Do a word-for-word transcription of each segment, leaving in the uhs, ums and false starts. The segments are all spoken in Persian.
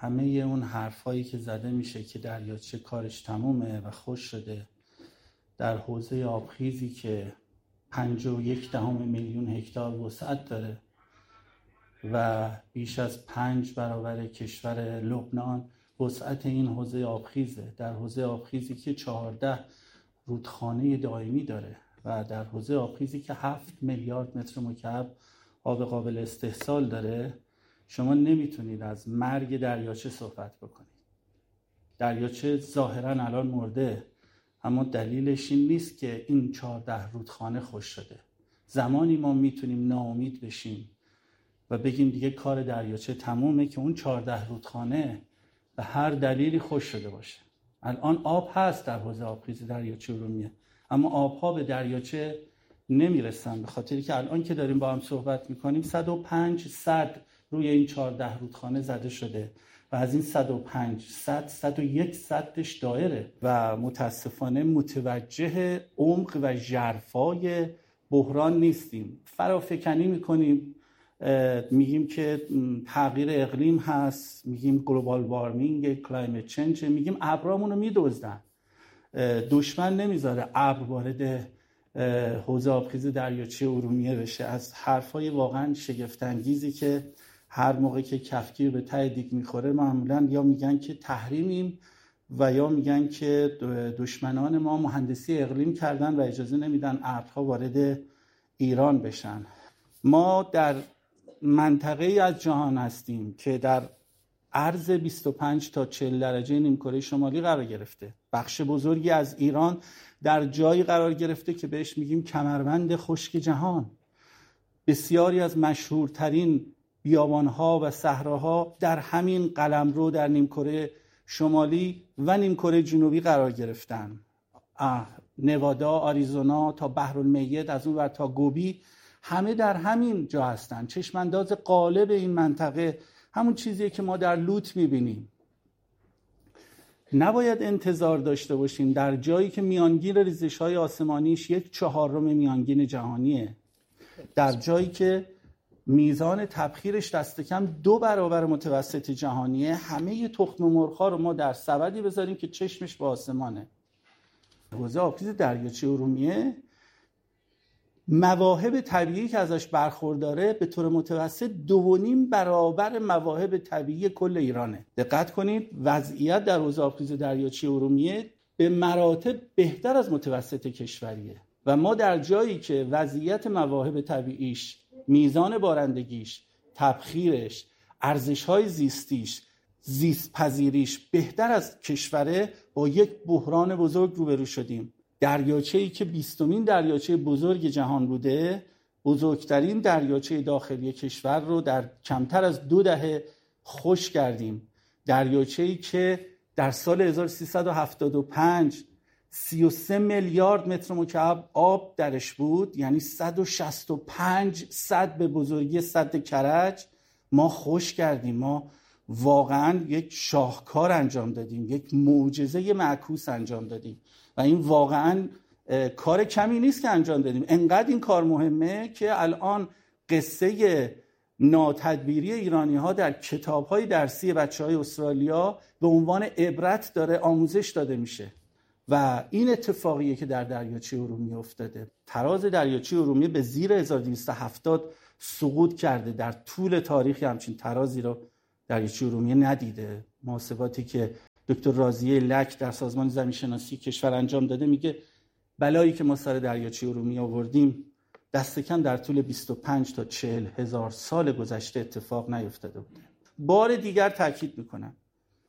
همه اون حرفایی که زده میشه که دریاچه کارش تمومه و خوش شده در حوزه آبخیزی که پنج و یک دهم میلیون هکتار وسعت داره و بیش از پنج برابر کشور لبنان وسعت این حوزه آبخیزه، در حوزه آبخیزی که چهارده رودخانه دائمی داره و در حوزه آبخیزی که هفت میلیارد متر مکعب آب قابل استحصال داره، شما نمیتونید از مرگ دریاچه صحبت بکنید. دریاچه ظاهراً الان مرده، اما دلیلش این نیست که این چهارده رودخانه خوش شده. زمانی ما میتونیم ناامید بشیم و بگیم دیگه کار دریاچه تمومه که اون چهارده رودخانه به هر دلیلی خوش شده باشه. الان آب هست در حوزه آبخیز دریاچه ارومیه، اما آبها به دریاچه نمیرسن، به خاطری که الان که داریم با هم صحبت میکنیم صد و پنج سد روی این چهارده رودخانه زده شده و از این صد و پنج سد صد و یک سدش دایره و متاسفانه متوجه عمق و ژرفای بحران نیستیم. فرافکنی میکنیم، میگیم که تغییر اقلیم هست، میگیم گلوبال وارمینگ، کلایمت چنج، میگیم ابرامون رو میدزدن. دشمن نمیذاره ابر وارد حوزه آبخیز دریاچه ارومیه بشه. از حرفای واقعا شگفت انگیزی که هر موقع که کفگیر به ته دیگ میخوره معمولا یا میگن که تحریمیم و یا میگن که دشمنان ما مهندسی اقلیم کردن و اجازه نمیدن ابرها وارد ایران بشن. ما در منطقه از جهان هستیم که در عرض بیست و پنج تا چهل درجه نیمکره شمالی قرار گرفته. بخش بزرگی از ایران در جایی قرار گرفته که بهش میگیم کمربند خشک جهان. بسیاری از مشهورترین بیابانها و صحراها در همین قلمرو در نیمکره شمالی و نیمکره جنوبی قرار گرفتن. نوادا، آریزونا تا بحرالمیت، از اون ور تا گوبی، همه در همین جا هستن. چشمانداز غالب این منطقه همون چیزیه که ما در لوط میبینیم. نباید انتظار داشته باشیم در جایی که میانگین ریزش‌های آسمانیش یک چهارم میانگین جهانیه، در جایی که میزان تبخیرش دست کم دو برابر متوسط جهانیه، همه تخم مرغ‌ها رو ما در سبدی بذاریم که چشمش به آسمانه. حوزه آبخیز دریاچه ارومیه مواهب طبیعی که ازش برخورداره به طور متوسط دو و نیم برابر مواهب طبیعی کل ایرانه. دقت کنید وضعیت در حوزه آبخیز دریاچه ارومیه به مراتب بهتر از متوسط کشوریه و ما در جایی که وضعیت مواهب طبیعیش، میزان بارندگیش، تبخیرش، ارزش‌های زیستیش، زیست پذیریش بهتر از کشوره، با یک بحران بزرگ روبرو شدیم. دریاچه‌ای که بیستمین دریاچه بزرگ جهان بوده، بزرگترین دریاچه داخلی کشور رو در کمتر از دو دهه خوش کردیم. دریاچه‌ای که در سال هزار و سیصد و هفتاد و پنج سی و سه میلیارد متر مکعب آب درش بود، یعنی صد و شصت و پنج سد به بزرگی سد کرج، ما خوش کردیم. ما واقعا یک شاهکار انجام دادیم، یک معجزه معکوس انجام دادیم و این واقعا کار کمی نیست که انجام دادیم. انقدر این کار مهمه که الان قصه ناتدبیری ایرانی ها در کتاب های درسی بچه های استرالیا به عنوان عبرت داره آموزش داده میشه و این اتفاقیه که در دریاچه ارومیه افتاده. تراز دریاچه ارومیه به زیر هزار و دویست و هفتاد سقوط کرده. در طول تاریخ همچین ترازی رو دریاچه ارومیه ندیده. محاسباتی که دکتر راضیه لک در سازمان زمین شناسی کشور انجام داده میگه بلایی که ما سر دریاچه ارومیه آوردیم دست کم در طول بیست و پنج تا چهل هزار سال گذشته اتفاق نیفتاده بوده. بار دیگر تاکید میکنم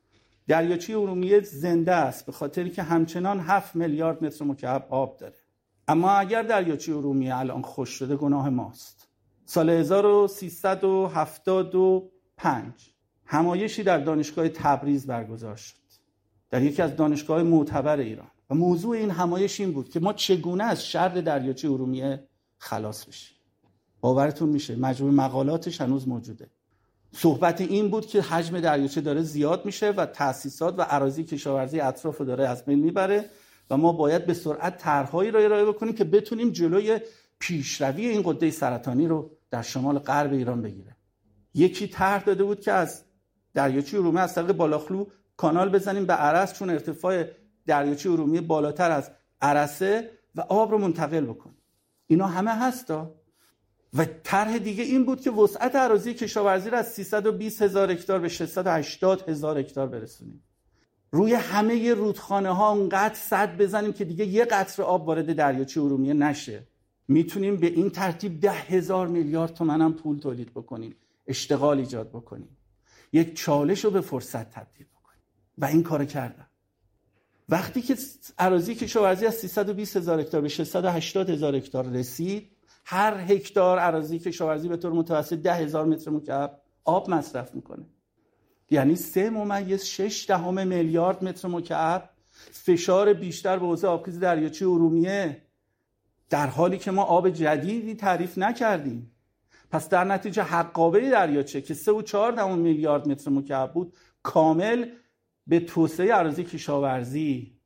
دریاچه ارومیه زنده است به خاطری که همچنان هفت میلیارد متر مکعب آب داره. اما اگر دریاچه ارومیه الان خوش شده گناه ماست. سال هزار و سیصد و هفتاد و پنج همایشی در دانشگاه تبریز برگزار شد، در یکی از دانشگاه‌های معتبر ایران، و موضوع این همایش این بود که ما چگونه از شر دریاچه ارومیه خلاص بشیم. باورتون میشه مجموع مقالاتش هنوز موجوده. صحبت این بود که حجم دریاچه داره زیاد میشه و تأسیسات و اراضی کشاورزی اطراف داره از بین میبره و ما باید به سرعت طرح‌هایی را ارائه بکنیم که بتونیم جلوی پیشروی این غده سرطانی رو در شمال غرب ایران بگیره. یکی طرح داده بود که از دریاچه ارومیه از طریق بالاخلو کانال بزنیم به عرس، چون ارتفاع دریاچه ارومیه بالاتر از عرسه، و آب رو منتقل بکنیم. اینا همه هستا. و طرح دیگه این بود که وسعت اراضی کشاورزی رو از سیصد و بیست هزار هکتار به ششصد و هشتاد هزار هکتار برسونیم. روی همه رودخانه ها اونقدر سد بزنیم که دیگه یه قطره آب وارد دریاچه ارومیه نشه. میتونیم به این ترتیب ده هزار میلیارد تومان هم پول تولید بکنیم، اشتغال ایجاد بکنیم، یک چالش رو به فرصت تبدیل بکنیم. و این کارو کردن. وقتی که اراضی کشاورزی از سیصد و بیست هزار هکتار به ششصد و هشتاد هزار هکتار رسید، هر هکتار اراضی کشاورزی به طور متوسط ده هزار متر مکعب آب مصرف میکنه. یعنی سه ممیز شش دهم میلیارد متر مکعب فشار بیشتر به حوزه آبخیز دریاچه ارومیه، در حالی که ما آب جدیدی تعریف نکردیم. پس در نتیجه حقابه دریاچه که سه و چهار دهم میلیارد متر مکعب بود، کامل به توسعه اراضی کشاورزی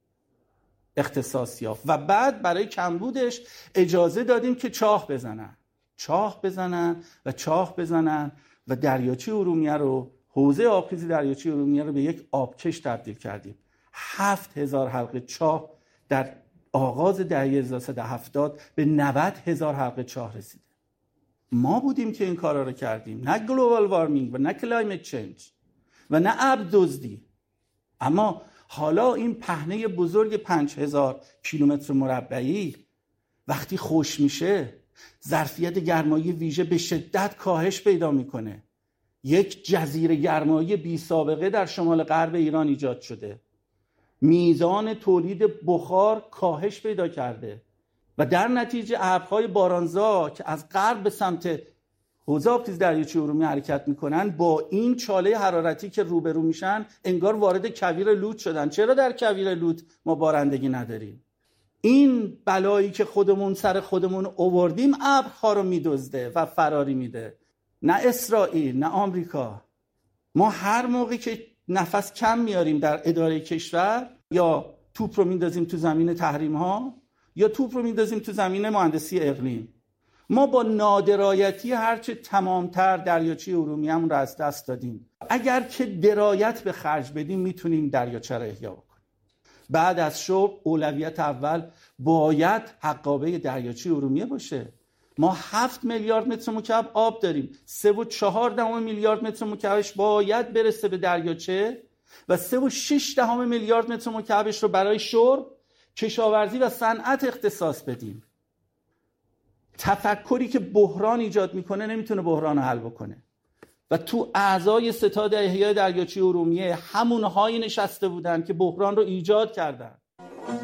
اختصاص یافت. و بعد برای کمبودش اجازه دادیم که چاه بزنن چاه بزنن و چاه بزنن و دریاچه ارومیه رو، حوزه آبخیز دریاچه ارومیه رو به یک آبکش تبدیل کردیم. هفت هزار حلقه چاه در آغاز دهه هزار و سیصد و هفتاد به نود هزار حلقه چاه رسیده. ما بودیم که این کارا رو کردیم، نه گلوبال وارمینگ و نه کلایمت چنج و نه ابر دزدی. اما حالا این پهنه بزرگ پنج هزار کیلومتر مربعی وقتی خوش میشه، ظرفیت گرمایی ویژه به شدت کاهش پیدا میکنه. یک جزیره گرمایی بی سابقه در شمال غرب ایران ایجاد شده. میزان تولید بخار کاهش پیدا کرده و در نتیجه ابرهای بارانزا که از غرب به سمت حوزه آبخیز دریاچه ارومیه حرکت میکنن، با این چاله حرارتی که روبرو میشن انگار وارد کویر لوت شدن. چرا در کویر لوت ما بارندگی نداریم؟ این بلایی که خودمون سر خودمون آوردیم ابرها رو میدزده و فراری میده. نه اسرائیل، نه آمریکا. ما هر موقع که نفس کم میاریم در اداره کشور، یا توپ رو میندازیم تو زمین تحریم ها یا توپ رو میندازیم تو زمین مهندسی اقلیم. ما با نادرایتی هرچه تمامتر دریاچه ارومیه همون رو از دست دادیم. اگر که درایت به خرج بدیم میتونیم دریاچه رو احیا بکنیم. بعد از شرب اولویت اول باید حقابه دریاچه ارومیه باشه. ما هفت میلیارد متر مکعب آب داریم، سه و چهار دهم میلیارد متر مکعبش باید برسه به دریاچه و سه و شش دهم میلیارد متر مکعبش رو برای شرب، کشاورزی و صنعت اختصاص بدیم. تفکری که بحران ایجاد میکنه نمیتونه بحران رو حل بکنه. و تو اعضای ستاد احیای دریاچه ارومیه همونهایی نشسته بودن که بحران رو ایجاد کردن.